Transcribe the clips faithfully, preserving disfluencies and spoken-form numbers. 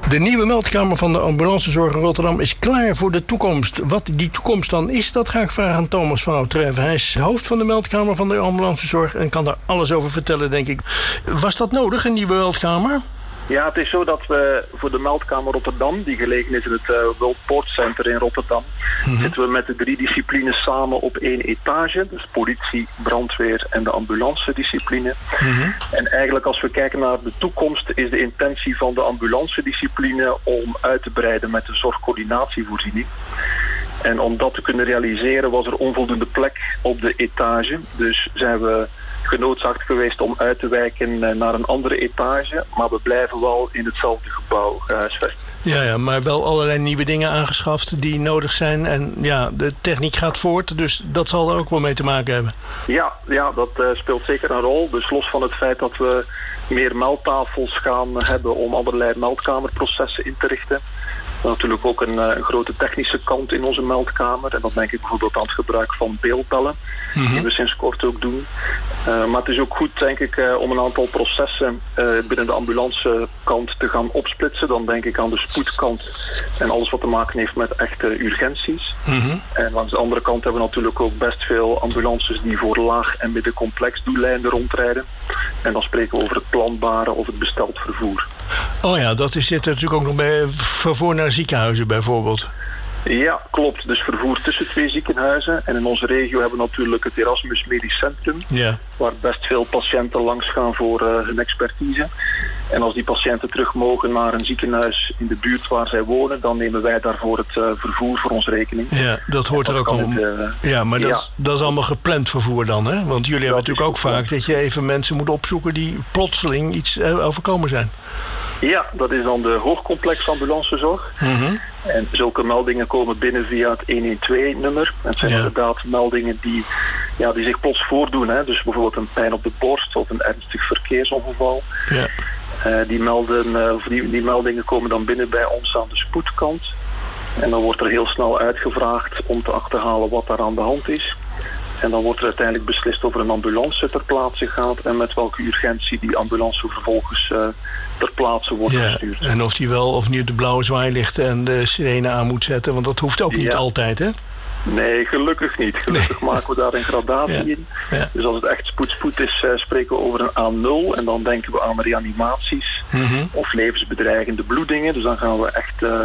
De nieuwe meldkamer van de ambulancezorg in Rotterdam is klaar voor de toekomst. Wat die toekomst dan is, dat ga ik vragen aan Thomas van Oud-Treven. Hij is hoofd van de meldkamer van de ambulancezorg en kan daar alles over vertellen, denk ik. Was dat nodig, een nieuwe meldkamer? Ja, het is zo dat we voor de meldkamer Rotterdam, die gelegen is in het uh, World Port Center in Rotterdam, mm-hmm. zitten we met de drie disciplines samen op één etage. Dus politie, brandweer en de ambulance discipline. Mm-hmm. En eigenlijk als we kijken naar de toekomst is de intentie van de ambulance discipline om uit te breiden met de zorgcoördinatievoorziening. En om dat te kunnen realiseren was er onvoldoende plek op de etage. Dus zijn we genoodzaakt geweest om uit te wijken naar een andere etage. Maar we blijven wel in hetzelfde gebouw gehuisvest. Ja, ja, maar wel allerlei nieuwe dingen aangeschaft die nodig zijn. En ja, de techniek gaat voort, dus dat zal er ook wel mee te maken hebben. Ja, ja dat uh, speelt zeker een rol. Dus los van het feit dat we meer meldtafels gaan hebben om allerlei meldkamerprocessen in te richten. Natuurlijk ook een, een grote technische kant in onze meldkamer. En dat denk ik bijvoorbeeld aan het gebruik van beeldbellen. Mm-hmm. Die we sinds kort ook doen. Uh, maar het is ook goed, denk ik, uh, om een aantal processen uh, binnen de ambulancekant te gaan opsplitsen. Dan denk ik aan de spoedkant en alles wat te maken heeft met echte urgenties. Mm-hmm. En langs de andere kant hebben we natuurlijk ook best veel ambulances die voor laag en middencomplex doeleinden rondrijden. En dan spreken we over het planbare of het besteld vervoer. Oh ja, dat is, zit er natuurlijk ook nog bij vervoer naar ziekenhuizen bijvoorbeeld. Ja, klopt. Dus vervoer tussen twee ziekenhuizen. En in onze regio hebben we natuurlijk het Erasmus Medisch Centrum. Ja. Waar best veel patiënten langs gaan voor uh, hun expertise. En als die patiënten terug mogen naar een ziekenhuis in de buurt waar zij wonen, dan nemen wij daarvoor het uh, vervoer voor ons rekening. Ja, dat hoort er ook al om. Uh, ja, maar dat, ja. Is, dat is allemaal gepland vervoer dan, hè? Want jullie dat hebben natuurlijk ook vaak dat je even mensen moet opzoeken die plotseling iets uh, overkomen zijn. Ja, dat is dan de hoogcomplex ambulancezorg. Mm-hmm. En zulke meldingen komen binnen via het honderdtwaalf-nummer. En het zijn ja. inderdaad meldingen die, ja, die zich plots voordoen. Hè? Dus bijvoorbeeld een pijn op de borst of een ernstig verkeersongeval. Ja. Uh, die, melden, uh, die, die meldingen komen dan binnen bij ons aan de spoedkant. En dan wordt er heel snel uitgevraagd om te achterhalen wat daar aan de hand is. En dan wordt er uiteindelijk beslist of er een ambulance ter plaatse gaat en met welke urgentie die ambulance vervolgens uh, ter plaatse wordt ja, gestuurd. En of die wel of niet de blauwe zwaailichten en de sirene aan moet zetten, want dat hoeft ook niet ja. altijd, hè? Nee, gelukkig niet. Gelukkig nee. maken we daar een gradatie ja. in. Ja. Dus als het echt spoed-spoed is, uh, spreken we over een A nul. En dan denken we aan reanimaties mm-hmm. of levensbedreigende bloedingen. Dus dan gaan we echt... Uh,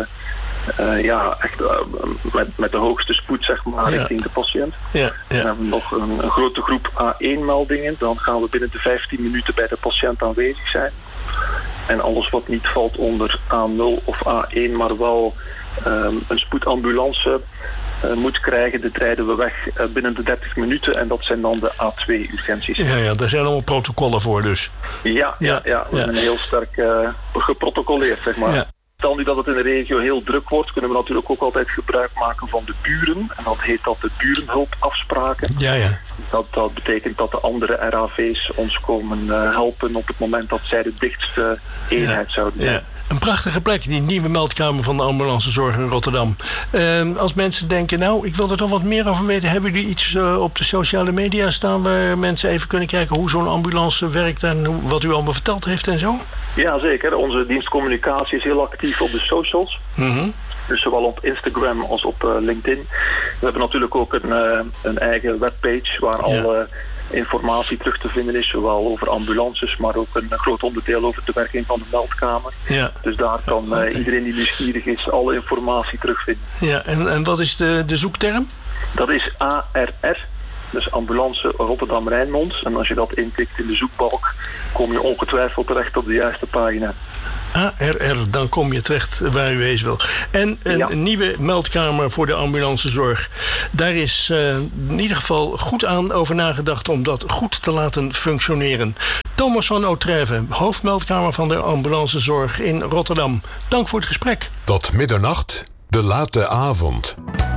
Uh, ja, echt uh, met, met de hoogste spoed, zeg maar, ja. richting de patiënt. Ja, ja. Dan hebben we nog een, een grote groep A één meldingen. Dan gaan we binnen de vijftien minuten bij de patiënt aanwezig zijn. En alles wat niet valt onder A nul of A één, maar wel um, een spoedambulance uh, moet krijgen, dit rijden we weg uh, binnen de dertig minuten. En dat zijn dan de A twee urgenties. Ja, ja, daar zijn allemaal protocollen voor dus. Ja, ja, ja, ja we ja. zijn heel sterk uh, geprotocoleerd, zeg maar. Ja. Stel nu dat het in de regio heel druk wordt, kunnen we natuurlijk ook altijd gebruik maken van de buren. En dat heet dat de burenhulpafspraken. Ja, ja. Dat, dat betekent dat de andere R A V's ons komen uh, helpen op het moment dat zij de dichtste eenheid ja, zouden zijn. Ja. Een prachtige plek, die nieuwe meldkamer van de ambulancezorg in Rotterdam. Uh, als mensen denken, nou, ik wil er toch wat meer over weten. Hebben jullie iets uh, op de sociale media staan waar mensen even kunnen kijken hoe zo'n ambulance werkt en hoe, wat u allemaal verteld heeft en zo? Ja, zeker. Onze dienst communicatie is heel actief op de socials. Mm-hmm. Dus zowel op Instagram als op uh, LinkedIn. We hebben natuurlijk ook een, uh, een eigen webpage waar ja. alle informatie terug te vinden is, zowel over ambulances, maar ook een groot onderdeel over de werking van de meldkamer. Ja. Dus daar kan uh, okay. iedereen die nieuwsgierig is alle informatie terugvinden. Ja, en, en wat is de, de zoekterm? Dat is A R R. Dus ambulance Rotterdam-Rijnmond. En als je dat intikt in de zoekbalk, kom je ongetwijfeld terecht op de juiste pagina. A R R, dan kom je terecht waar u wezen wil. En een ja. nieuwe meldkamer voor de ambulancezorg. Daar is uh, in ieder geval goed aan over nagedacht om dat goed te laten functioneren. Thomas van Oud-Treven, hoofdmeldkamer van de ambulancezorg in Rotterdam. Dank voor het gesprek. Tot middernacht, de late avond.